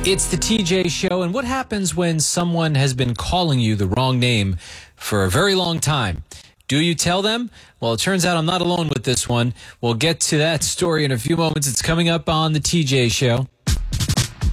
It's the TJ Show, and what happens when someone has been calling you the wrong name for a very long time? Do you tell them? Well, it turns out I'm not alone with this one. We'll get to that story in a few moments. It's coming up on the TJ Show.